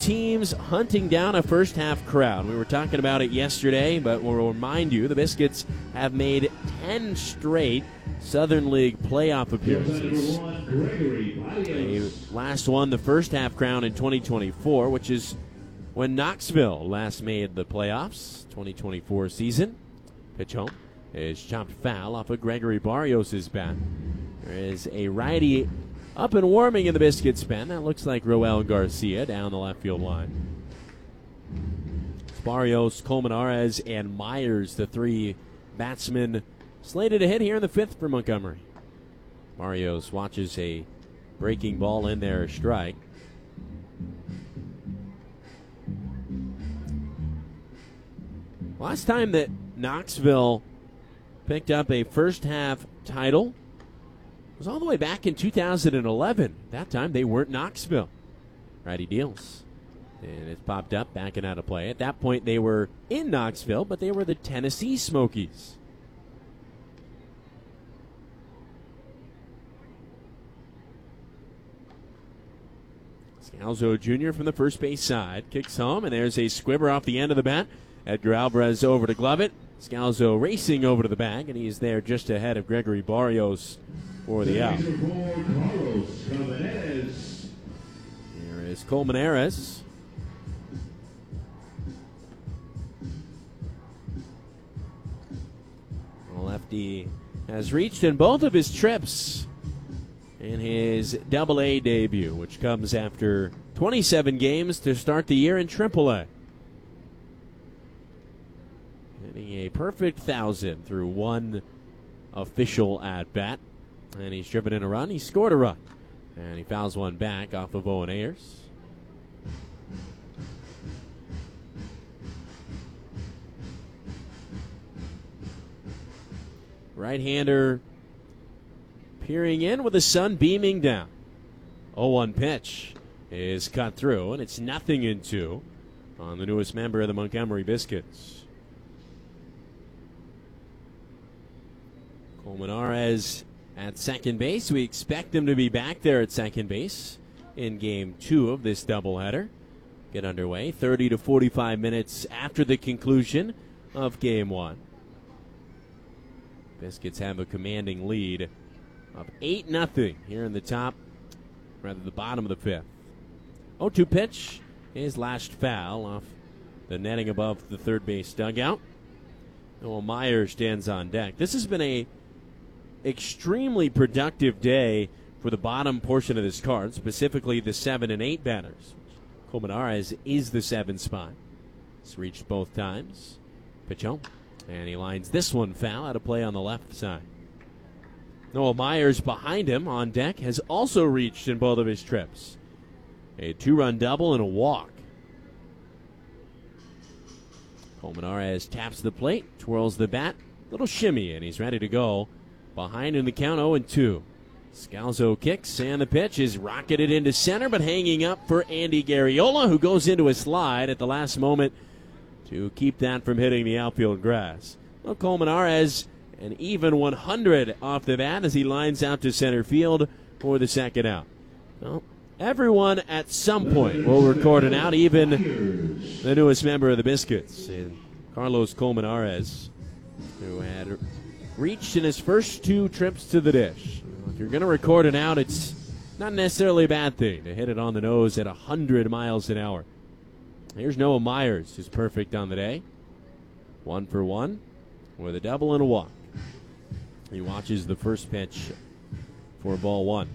teams hunting down a first-half crowd. We were talking about it yesterday, but we'll remind you the Biscuits have made 10 straight Southern League playoff appearances. They last won the first-half crown in 2024, which is when Knoxville last made the playoffs, 2024 season. Pitch home is chopped foul off of Gregory Barrios' bat. There is a righty up and warming in the Biscuits pen. That looks like Roel Garcia down the left field line. It's Barrios, Colmenares, and Myers, the three batsmen slated to hit here in the fifth for Montgomery. Barrios watches a breaking ball in there, a strike. Last time that Knoxville picked up a first-half title was all the way back in 2011. That time they weren't Knoxville. Righty deals. And it's popped up, backing out of play. At that point they were in Knoxville, but they were the Tennessee Smokies. Scalzo Jr. from the first base side kicks home, and there's a squibber off the end of the bat. Edgar Alvarez over to glove it. Scalzo racing over to the bag, and he's there just ahead of Gregory Barrios for the out. Here is Colmenares. The lefty has reached in both of his trips in his Double-A debut, which comes after 27 games to start the year in Triple-A. Hitting a perfect 1,000 through one official at-bat. And he's driven in a run. He scored a run. And he fouls one back off of Owen Ayers. Right-hander peering in with the sun beaming down. 0-1 pitch is cut through, and it's 0-2 on the newest member of the Montgomery Biscuits. Colmenares at second base. We expect him to be back there at second base in Game 2 of this doubleheader. Get underway 30 to 45 minutes after the conclusion of Game 1. Biscuits have a commanding lead of 8-0 here in the bottom of the fifth. 0-2 pitch is lashed foul off the netting above the third base dugout. Noah Myers stands on deck. This has been a extremely productive day for the bottom portion of this card, specifically the 7 and 8 batters. Colmenares is the 7 spot. It's reached both times. Pitch home. And he lines this one foul out of play on the left side. Noah Myers behind him on deck has also reached in both of his trips. A 2-run double and a walk. Colmenares taps the plate, twirls the bat, little shimmy, and he's ready to go. Behind in the count, 0-2. Scalzo kicks, and the pitch is rocketed into center, but hanging up for Andy Garriola, who goes into a slide at the last moment to keep that from hitting the outfield grass. Well, Colmenares, an even 100 off the bat as he lines out to center field for the second out. Well, everyone at some point will record an out, even the newest member of the Biscuits, and Carlos Colmenares, who had reached in his first 2 trips to the dish. If you're going to record an out, it's not necessarily a bad thing to hit it on the nose at 100 miles an hour. Here's Noah Myers, who's perfect on the day. 1 for 1 with a double and a walk. He watches the first pitch for ball 1.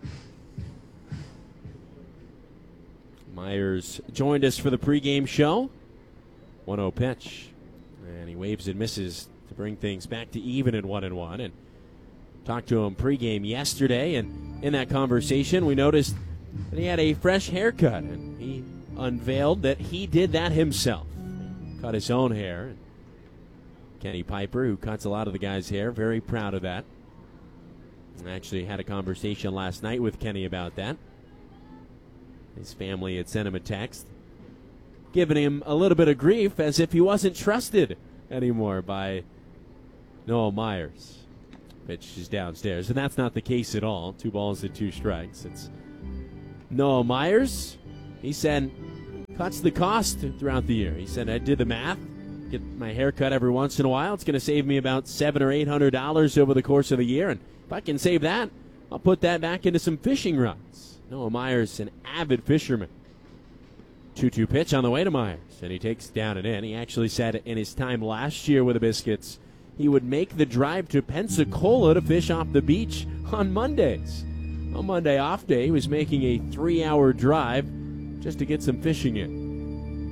Myers joined us for the pregame show. 1-0 pitch. And he waves and misses to bring things back to even at 1-1. And talked to him pregame yesterday, and in that conversation we noticed that he had a fresh haircut, and he unveiled that he did that himself. He cut his own hair. Kenny Piper, who cuts a lot of the guys' hair, very proud of that. I actually had a conversation last night with Kenny about that. His family had sent him a text, giving him a little bit of grief as if he wasn't trusted anymore by Noah Myers. Pitch is downstairs, and that's not the case at all. 2 balls and 2 strikes. It's Noah Myers. He said, cuts the cost throughout the year. He said, I did the math, get my hair cut every once in a while. It's going to save me about $700 or $800 over the course of the year. And if I can save that, I'll put that back into some fishing rods. Noah Myers, an avid fisherman. 2-2 pitch on the way to Myers, and he takes down and in. He actually said in his time last year with the Biscuits, he would make the drive to Pensacola to fish off the beach on Mondays. On Monday off day, he was making a 3-hour drive just to get some fishing in.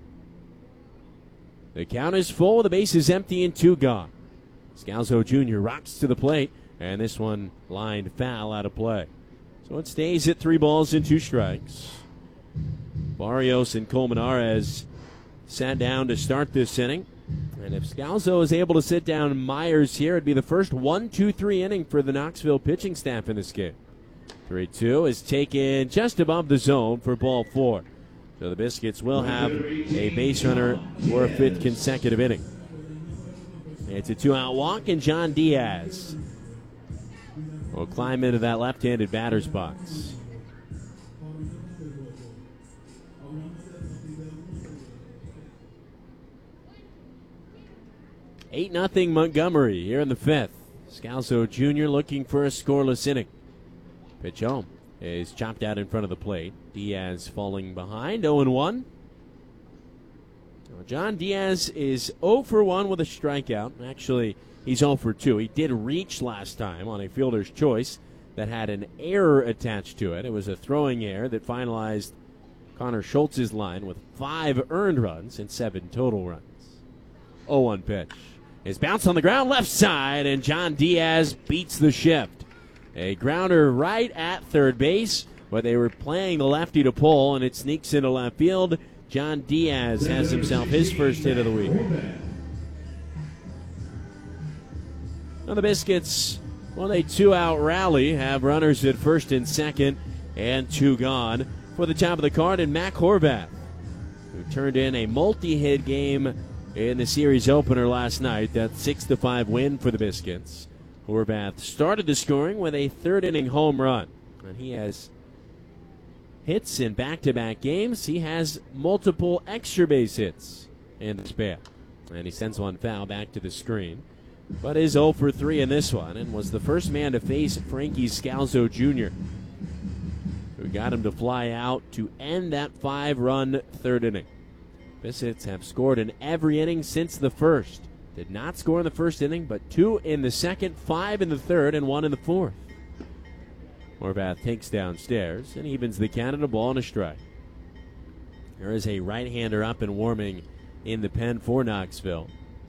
The count is full, the base is empty and 2 gone. Scalzo Jr. rocks to the plate, and this one lined foul out of play. So it stays at 3 balls and 2 strikes. Barrios and Colmenares sat down to start this inning. And if Scalzo is able to sit down Myers here, it'd be the first 1-2-3 inning for the Knoxville pitching staff in this game. 3-2 is taken just above the zone for ball 4. So the Biscuits will have a base runner for a 5th consecutive inning. It's a 2-out walk, and John Diaz will climb into that left-handed batter's box. (8-0) Montgomery here in the 5th. Scalzo Jr. looking for a scoreless inning. Pitch home is chopped out in front of the plate. Diaz falling behind, 0-1. John Diaz is 0 for 1 with a strikeout. Actually, he's 0 for 2. He did reach last time on a fielder's choice that had an error attached to it. It was a throwing error that finalized Connor Schultz's line with 5 earned runs and 7 total runs. 0-1 pitch. His bounce on the ground, left side, and John Diaz beats the shift. A grounder right at third base, but they were playing the lefty to pull, and it sneaks into left field. John Diaz has himself his first hit of the week. Now the Biscuits, well, a 2-out rally, have runners at first and second, and 2 gone. For the top of the card, and Mac Horvath, who turned in a multi-hit game in the series opener last night. That 6-5 win for the Biscuits. Horvath started the scoring with a 3rd-inning home run. And he has hits in back-to-back games. He has multiple extra base hits in the span. And he sends one foul back to the screen. But is 0 for 3 in this one, and was the first man to face Frankie Scalzo Jr., who got him to fly out to end that 5-run 3rd inning. Biscuits have scored in every inning since the first. Did not score in the first inning, but 2 in the second, 5 in the third, and 1 in the fourth. Horvath takes downstairs and evens the count at a ball and a strike. There is a right-hander up and warming in the pen for Knoxville.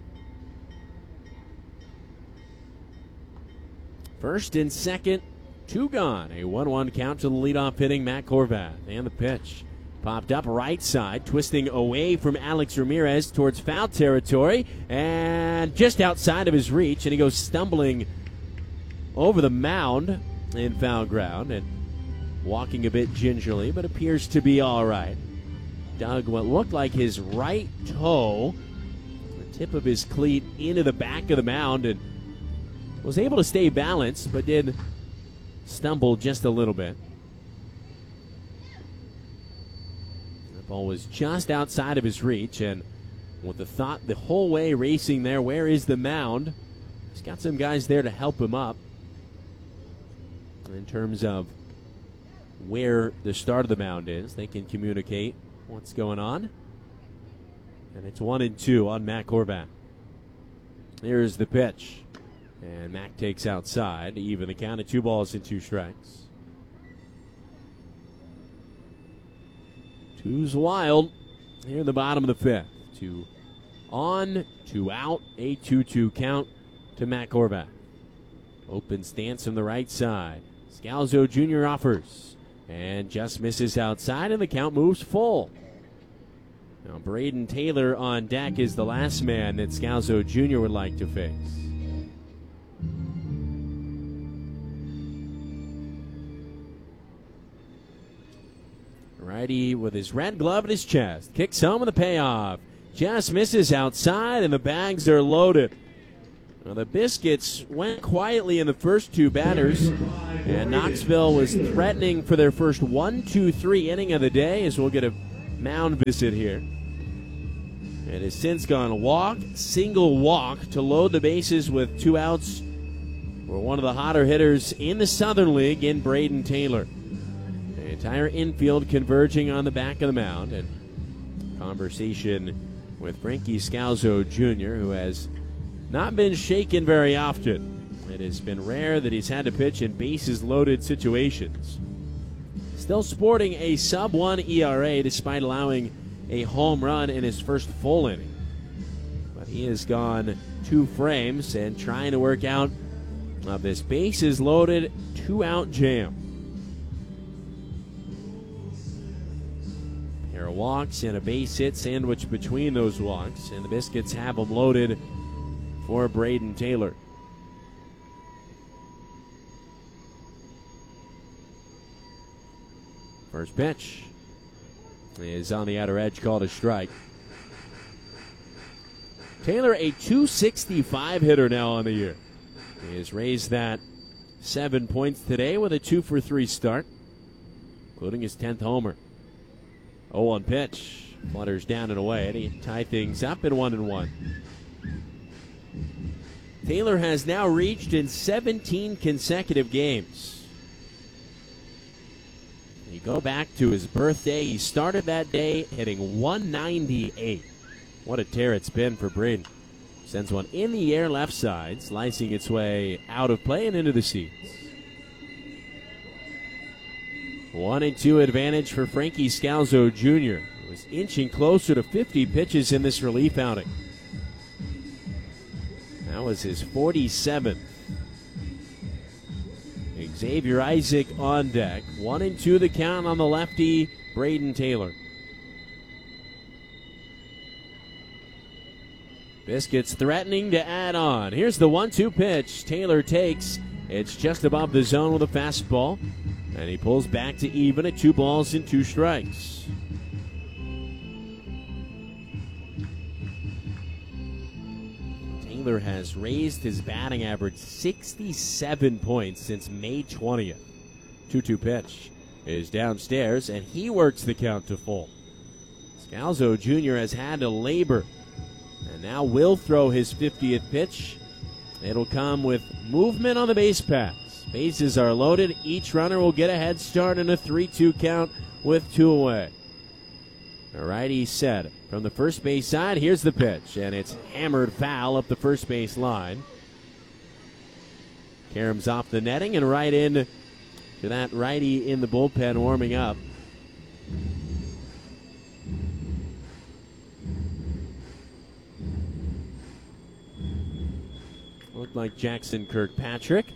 First and second, 2 gone. A 1-1 count to the leadoff hitting Mac Horvath. And the pitch popped up right side, twisting away from Alex Ramirez towards foul territory, and just outside of his reach, and he goes stumbling over the mound in foul ground and walking a bit gingerly, but appears to be all right. Dug what looked like his right toe, the tip of his cleat, into the back of the mound, and was able to stay balanced, but did stumble just a little bit. Ball was just outside of his reach, and with the thought the whole way racing there, where is the mound? He's got some guys there to help him up in terms of where the start of the mound is. They can communicate what's going on. And it's 1-2 on Mac Horvath. Here's the pitch, and Mac takes outside to even the count at 2 balls and 2 strikes. Two's wild here in the bottom of the 5th. 2 on, 2 out, a 2-2 count to Mac Horvath. Open stance from the right side. Scalzo Jr. offers and just misses outside, and the count moves full. Now Braden Taylor on deck is the last man that Scalzo Jr. would like to face. Righty with his red glove at his chest. Kicks home with a payoff. Just misses outside, and the bags are loaded. Now the Biscuits went quietly in the first 2 batters, and Knoxville was threatening for their first 1-2-3 inning of the day, as we'll get a mound visit here. And has since gone single walk to load the bases with 2 outs for one of the hotter hitters in the Southern League in Braden Taylor. The entire infield converging on the back of the mound, and conversation with Frankie Scalzo Jr., who has not been shaken very often. It has been rare that he's had to pitch in bases-loaded situations. Still sporting a sub-1 ERA despite allowing a home run in his first full inning. But he has gone 2 frames and trying to work out of this bases-loaded 2-out jam. Pair of walks and a base hit sandwiched between those walks, and the Biscuits have them loaded for Braden Taylor. First pitch is on the outer edge, called a strike. Taylor, a .265 hitter now on the year. He has raised that 7 points today with a 2-for-3 start, including his 10th homer. 0-1 pitch. Flutters down and away, and he tie things up at 1-1. Taylor has now reached in 17 consecutive games. You go back to his birthday. He started that day hitting 198. What a tear it's been for Braden. Sends one in the air left side, slicing its way out of play and into the seats. 1-2 advantage for Frankie Scalzo Jr., who is inching closer to 50 pitches in this relief outing. That was his 47th. Xavier Isaac on deck. 1-2 the count on the lefty, Braden Taylor. Biscuits threatening to add on. Here's the 1-2 pitch. Taylor takes. It's just above the zone with a fastball. And he pulls back to even at 2 balls and 2 strikes. Taylor has raised his batting average 67 points since May 20th. 2-2 pitch is downstairs, and he works the count to full. Scalzo Jr. has had to labor, and now will throw his 50th pitch. It'll come with movement on the base paths. Bases are loaded. Each runner will get a head start in a 3-2 count with 2 away. The righty set from the first base side. Here's the pitch, and it's hammered foul up the first base line. Karams off the netting and right in to that righty in the bullpen warming up. Looked like Jackson Kirkpatrick.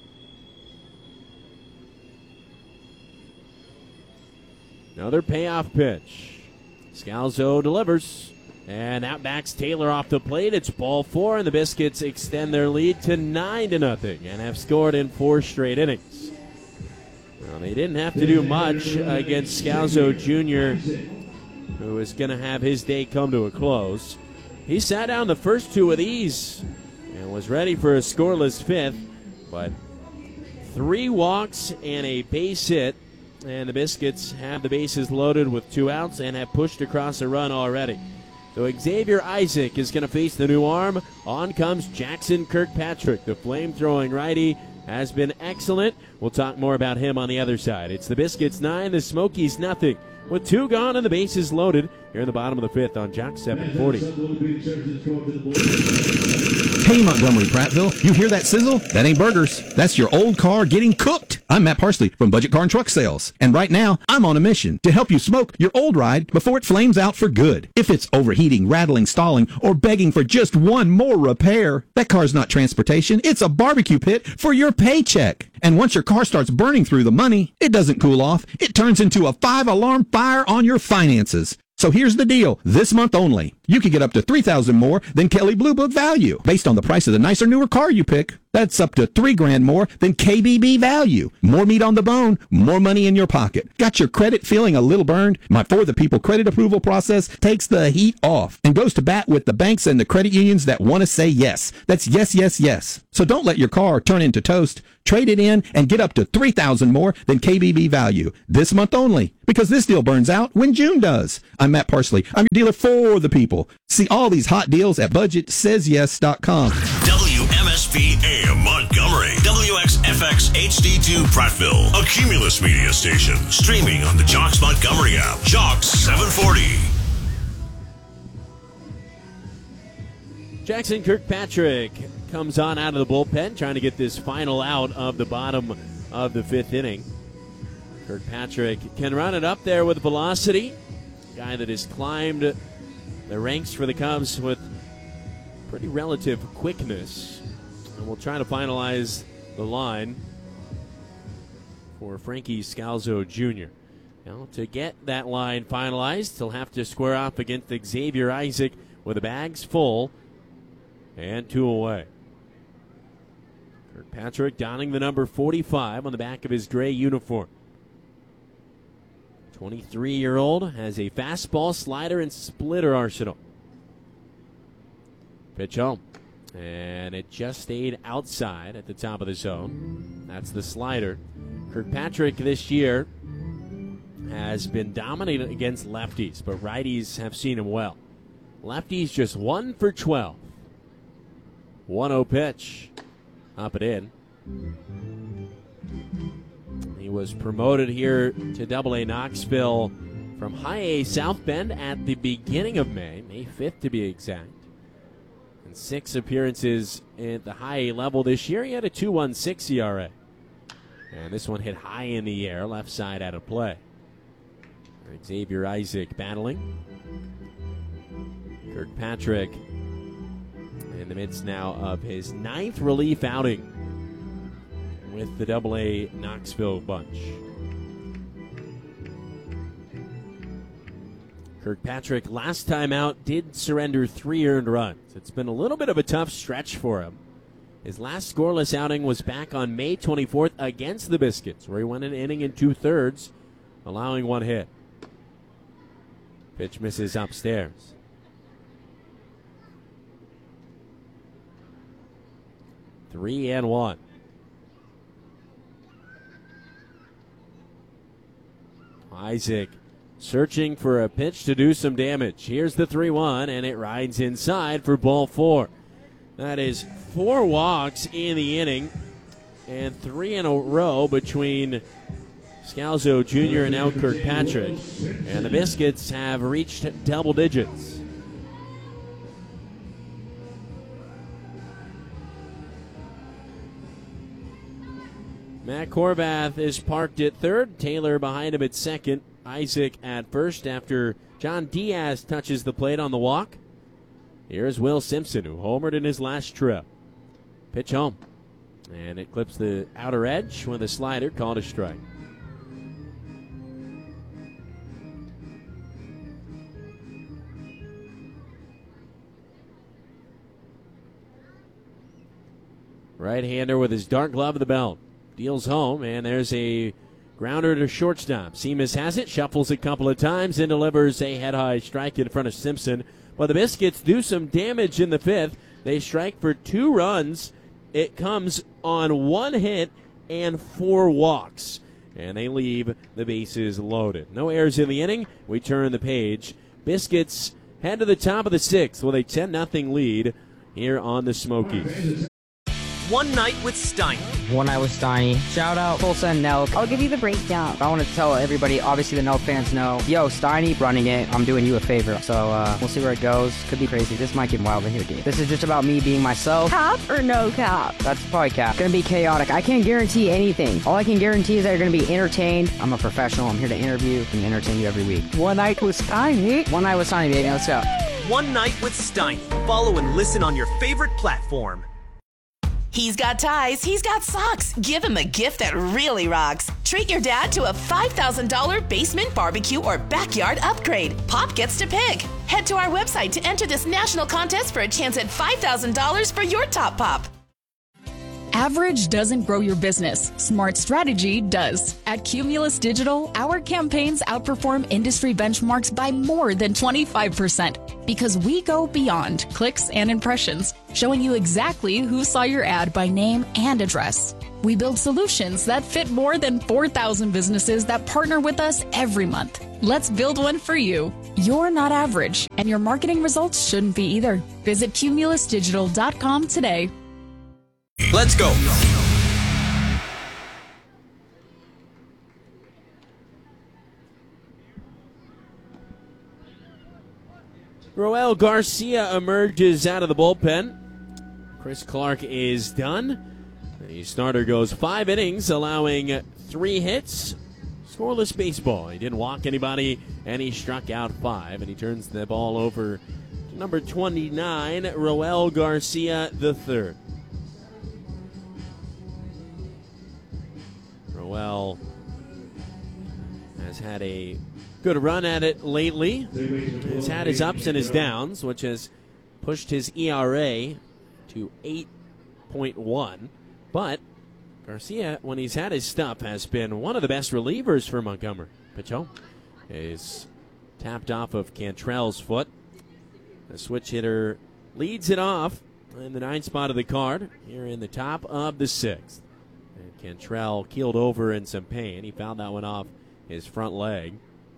Another payoff pitch. Scalzo delivers, and that backs Taylor off the plate. It's ball 4, and the Biscuits extend their lead to 9-0 and have scored in 4 straight innings. Well, they didn't have to do much against Scalzo Jr., who is going to have his day come to a close. He sat down the first 2 with ease and was ready for a scoreless 5th, but 3 walks and a base hit. And the Biscuits have the bases loaded with 2 outs and have pushed across a run already. So Xavier Isaac is going to face the new arm. On comes Jackson Kirkpatrick. The flame-throwing righty has been excellent. We'll talk more about him on the other side. It's the Biscuits 9, the Smokies nothing. With 2 gone and the bases loaded here in the bottom of the 5th on Jock 740. Hey, Montgomery Prattville, you hear that sizzle? That ain't burgers. That's your old car getting cooked. I'm Matt Parsley from Budget Car and Truck Sales, and right now I'm on a mission to help you smoke your old ride before it flames out for good. If it's overheating, rattling, stalling, or begging for just one more repair, that car's not transportation. It's a barbecue pit for your paycheck. And once your car starts burning through the money, it doesn't cool off. It turns into a 5-alarm fire on your finances. So here's the deal. This month only, you can get up to $3,000 more than Kelley Blue Book value based on the price of the nicer, newer car you pick. That's up to $3,000 more than KBB value. More meat on the bone, more money in your pocket. Got your credit feeling a little burned? My For the People credit approval process takes the heat off and goes to bat with the banks and the credit unions that want to say yes. That's yes, yes, yes. So don't let your car turn into toast. Trade it in and get up to $3,000 more than KBB value this month only, because this deal burns out when June does. I'm Matt Parsley. I'm your dealer for the people. See all these hot deals at budgetsays.yes.com. WMSP AM Montgomery, WXFX HD2 Prattville, a Cumulus media station, streaming on the Jocks Montgomery app. Jocks 740. Jackson Kirkpatrick comes on out of the bullpen, trying to get this final out of the bottom of the fifth inning. Kirkpatrick can run it up there with velocity. Guy that has climbed the ranks for the Cubs with pretty relative quickness. And we'll try to finalize the line for Frankie Scalzo Jr. Now, to get that line finalized, he'll have to square off against Xavier Isaac with the bags full and 2 away. Kirkpatrick donning the number 45 on the back of his gray uniform. 23-year-old has a fastball, slider, and splitter arsenal. Pitch home. And it just stayed outside at the top of the zone. That's the slider. Kirkpatrick this year has been dominated against lefties, but righties have seen him well. Lefties just 1 for 12. 1-0 pitch. Up and in. He was promoted here to Double-A Knoxville from High A South Bend at the beginning of May 5th to be exact. And 6 appearances at the High A level this year. He had a 2.16 ERA. And this one hit high in the air, left side out of play. Xavier Isaac battling. Kirkpatrick in the midst now of his 9th relief outing with the Double-A Knoxville bunch. Kirkpatrick, last time out, did surrender 3 earned runs. It's been a little bit of a tough stretch for him. His last scoreless outing was back on May 24th against the Biscuits, where he went an inning and 2/3, allowing 1 hit. Pitch misses upstairs. Three and 1. Isaac searching for a pitch to do some damage. Here's the 3-1, and it rides inside for ball 4. That is 4 walks in the inning, and 3 in a row between Scalzo Jr. and now Kirkpatrick. And the Biscuits have reached double digits. Matt Corvath is parked at third. Taylor behind him at second. Isaac at first after John Diaz touches the plate on the walk. Here's Will Simpson, who homered in his last trip. Pitch home. And it clips the outer edge with a slider, called a strike. Right-hander with his dark glove of the belt. Deals home, and there's a grounder to shortstop. Seamus has it, shuffles a couple of times, and delivers a head-high strike in front of Simpson. But the Biscuits do some damage in the 5th. They strike for 2 runs. It comes on 1 hit and 4 walks. And they leave the bases loaded. No errors in the inning. We turn the page. Biscuits head to the top of the 6th with a 10-0 lead here on the Smokies. One Night with Steiny. One Night with Steiny. Shout out Tulsa and Nelk. I'll give you the breakdown. I want to tell everybody, obviously the Nelk fans know, yo, Steiny running it, I'm doing you a favor. So we'll see where it goes. Could be crazy. This might get wild in here, dude. This is just about me being myself. Cap or no cap? That's probably cap. Gonna be chaotic. I can't guarantee anything. All I can guarantee is that you're gonna be entertained. I'm a professional. I'm here to interview and entertain you every week. One Night with Steiny. One Night with Steiny, baby. Let's go. One Night with Steiny. Follow and listen on your favorite platform. He's got ties, he's got socks. Give him a gift that really rocks. Treat your dad to a $5,000 basement barbecue or backyard upgrade. Pop gets to pick. Head to our website to enter this national contest for a chance at $5,000 for your top pop. Average doesn't grow your business. Smart strategy does. At Cumulus Digital, our campaigns outperform industry benchmarks by more than 25% because we go beyond clicks and impressions, showing you exactly who saw your ad by name and address. We build solutions that fit more than 4,000 businesses that partner with us every month. Let's build one for you. You're not average, and your marketing results shouldn't be either. Visit cumulusdigital.com today. Let's go. Roel Garcia emerges out of the bullpen. Chris Clark is done. The starter goes 5 innings, allowing 3 hits. Scoreless baseball. He didn't walk anybody, and he struck out 5. And he turns the ball over to number 29, Roel Garcia III. Roel has had a good run at it lately. He's had his ups and his downs, which has pushed his ERA to 8.1. But Garcia, when he's had his stuff, has been one of the best relievers for Montgomery. Pitch home is tapped off of Cantrell's foot. The switch hitter leads it off in the 9th spot of the card here in the top of the 6th. And Cantrell keeled over in some pain. He fouled that one off his front leg.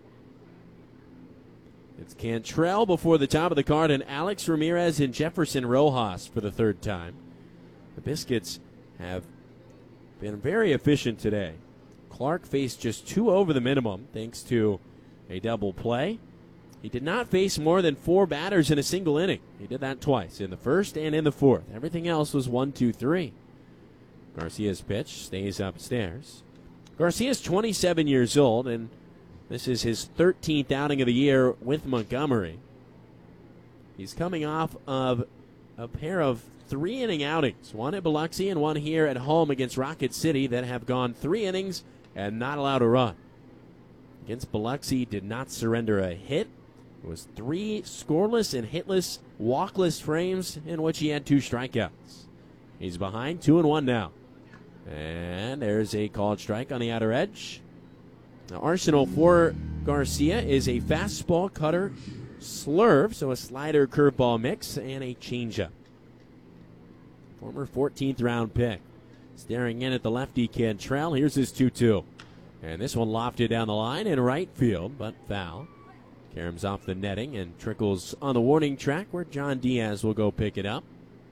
It's Cantrell before the top of the card, and Alex Ramirez and Jefferson Rojas for the 3rd time. The Biscuits have been very efficient today. Clark faced just 2 over the minimum thanks to a double play. He did not face more than 4 batters in a single inning. He did that twice, in the 1st and in the 4th. Everything else was 1, 2, 3. Garcia's pitch stays upstairs. Garcia's 27 years old, and this is his 13th outing of the year with Montgomery. He's coming off of a pair of 3-inning outings, one at Biloxi and one here at home against Rocket City, that have gone 3 innings and not allowed a run. Against Biloxi, did not surrender a hit. It was 3 scoreless and hitless, walkless frames in which he had 2 strikeouts. He's behind 2-1 now. And there's a called strike on the outer edge. Now, arsenal for Garcia is a fastball, cutter, slurve, so a slider curveball mix, and a changeup. Former 14th round pick. Staring in at the lefty Cantrell. Here's his 2-2. And this one lofted down the line in right field, but foul. Caroms off the netting and trickles on the warning track where John Diaz will go pick it up.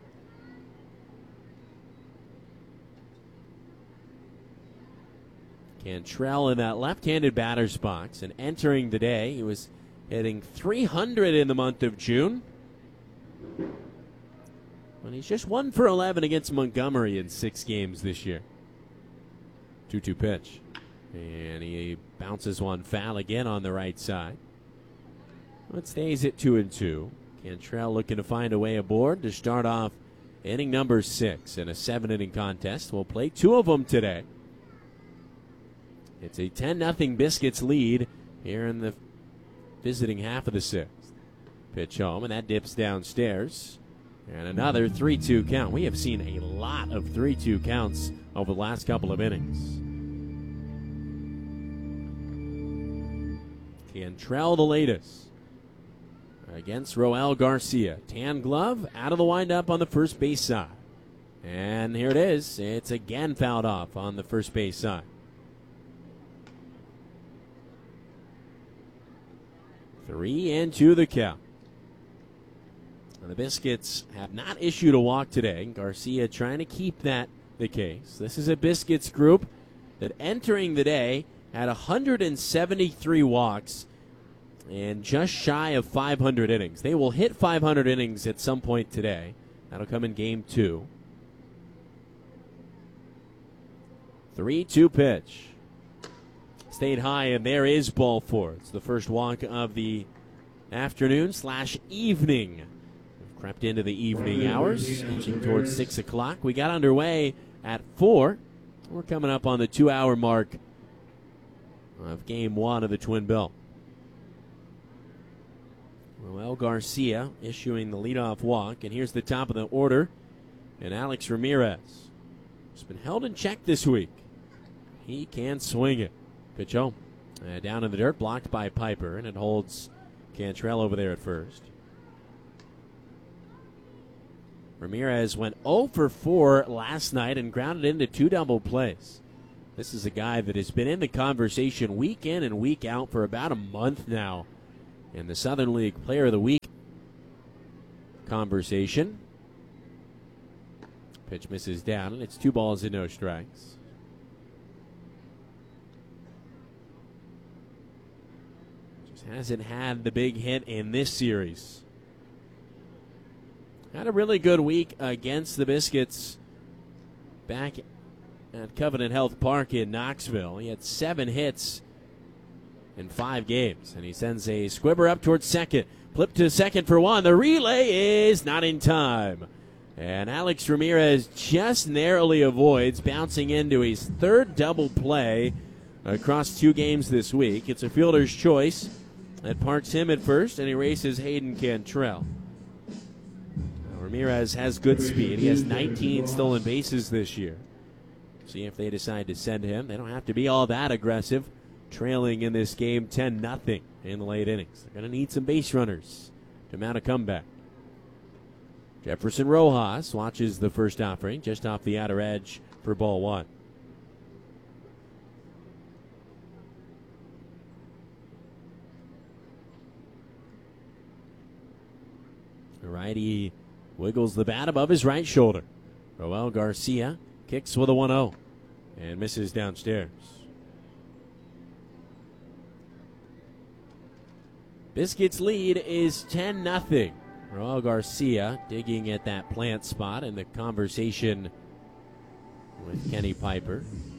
Cantrell in that left-handed batter's box, and entering the day, he was hitting .300 in the month of June. But he's just 1 for 11 against Montgomery in 6 games this year. 2-2 pitch. And he bounces one foul again on the right side. It stays at 2-2. Cantrell looking to find a way aboard to start off inning number 6 in a 7-inning contest. We'll play 2 of them today. It's a 10-0 Biscuits lead here in the visiting half of the 6th. Pitch home, and that dips downstairs. And another 3-2 count. We have seen a lot of 3-2 counts over the last couple of innings. Cantrell the latest against Roel Garcia. Tan glove out of the windup on the first base side. And here it is. It's again fouled off on the first base side. 3-2 the count. The Biscuits have not issued a walk today. Garcia trying to keep that the case. This is a Biscuits group that entering the day had 173 walks and just shy of 500 innings. They will hit 500 innings at some point today. That'll come in game 2. 3-2 pitch. Stayed high, and there is ball 4. It's the first walk of the afternoon/evening. We've crept into the evening hours, inching towards 6 o'clock. We got underway at 4. We're coming up on the 2-hour mark of game 1 of the Twin Bill. Roel Garcia issuing the leadoff walk, and here's the top of the order, and Alex Ramirez. He's been held in check this week. He can swing it. Pitch home. Down in the dirt, blocked by Piper, and it holds Cantrell over there at first. Ramirez went 0 for 4 last night and grounded into 2 double plays. This is a guy that has been in the conversation week in and week out for about a month now in the Southern League Player of the Week conversation. Pitch misses down, and it's 2 balls and no strikes. Just hasn't had the big hit in this series. Had a really good week against the Biscuits back at Covenant Health Park in Knoxville. He had 7 hits in 5 games, and he sends a squibber up towards second. Flip to second for 1. The relay is not in time. And Alex Ramirez just narrowly avoids bouncing into his 3rd double play across 2 games this week. It's a fielder's choice that parks him at first and erases Hayden Cantrell. Ramirez has good speed. He has 19 stolen bases this year. See if they decide to send him. They don't have to be all that aggressive. Trailing in this game 10-0 in the late innings. They're going to need some base runners to mount a comeback. Jefferson Rojas watches the first offering just off the outer edge for ball 1. The righty wiggles the bat above his right shoulder. Roel Garcia kicks with a 1-0 and misses downstairs. Biscuits' lead is 10-0. Roel Garcia digging at that plant spot in the conversation with Kenny Piper.